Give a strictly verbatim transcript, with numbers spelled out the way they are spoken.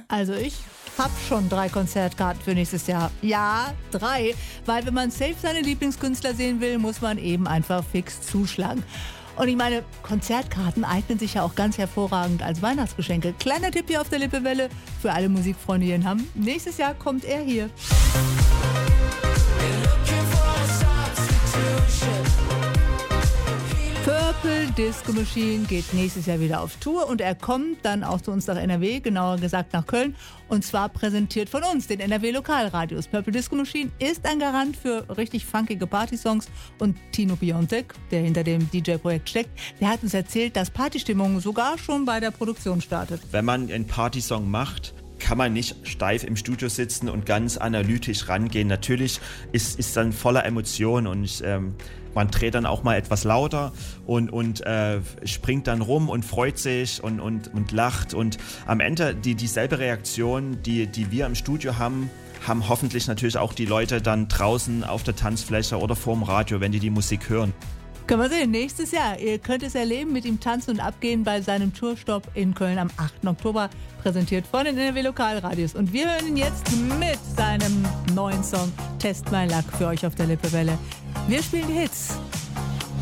Also ich habe schon drei Konzertkarten für nächstes Jahr. Ja, drei. Weil wenn man safe seine Lieblingskünstler sehen will, muss man eben einfach fix zuschlagen. Und ich meine, Konzertkarten eignen sich ja auch ganz hervorragend als Weihnachtsgeschenke. Kleiner Tipp hier auf der Lippewelle für alle Musikfreunde hier in Hamm. Nächstes Jahr kommt er hier. Purple Disco Machine geht nächstes Jahr wieder auf Tour und er kommt dann auch zu uns nach N R W, genauer gesagt nach Köln, und zwar präsentiert von uns, den N R W Lokalradios. Purple Disco Machine ist ein Garant für richtig funkige Partysongs und Tino Piontek, der hinter dem D J-Projekt steckt, der hat uns erzählt, dass Partystimmung sogar schon bei der Produktion startet. Wenn man einen Partysong macht, kann man nicht steif im Studio sitzen und ganz analytisch rangehen. Natürlich ist ist dann voller Emotionen und ähm, man dreht dann auch mal etwas lauter und, und äh, springt dann rum und freut sich und, und, und lacht. Und am Ende die, dieselbe Reaktion, die, die wir im Studio haben, haben hoffentlich natürlich auch die Leute dann draußen auf der Tanzfläche oder vorm Radio, wenn die die Musik hören. Können wir sehen, nächstes Jahr. Ihr könnt es erleben, mit ihm tanzen und abgehen bei seinem Tourstopp in Köln am achten Oktober, präsentiert von den N R W Lokalradios. Und wir hören ihn jetzt mit seinem neuen Song Test My Luck für euch auf der Lippewelle. Wir spielen die Hits.